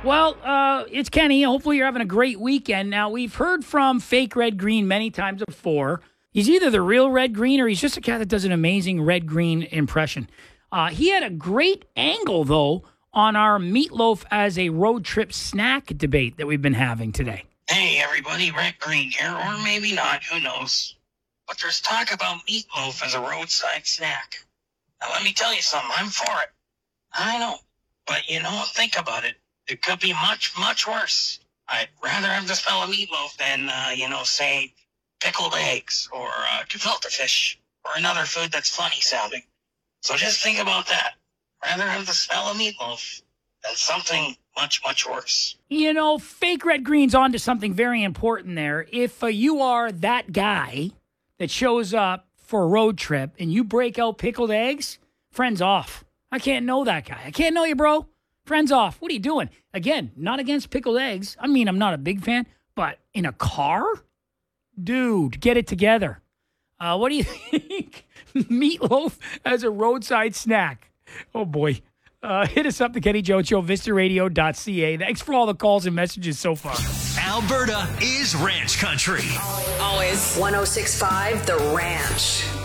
Well, it's Kenny. Hopefully you're having a great weekend. Now, we've heard from Fake Red Green many times before. He's either the real Red Green or he's just a cat that does an amazing Red Green impression. He had a great angle, though, on our meatloaf as a road trip snack debate that we've been having today. Hey, everybody, Red Green here, or maybe not, who knows. But there's talk about meatloaf as a roadside snack. Now, let me tell you something, I'm for it. I know, but think about it. It could be much, much worse. I'd rather have the smell of meatloaf than, say, pickled eggs or gefilte fish or another food that's funny sounding. So just think about that. Rather have the smell of meatloaf than something much, much worse. Fake Red Green's on to something very important there. If you are that guy that shows up for a road trip and you break out pickled eggs, friends off. I can't know that guy. I can't know you, bro. Friends off. What are you doing? Again, not against pickled eggs. I mean, I'm not a big fan, but in a car? Dude, get it together. What do you think? Meatloaf as a roadside snack. Oh, boy. Hit us up, the Kenny Jones Show, vistaradio.ca. Thanks for all the calls and messages so far. Alberta is ranch country. Always. 106.5 The Ranch.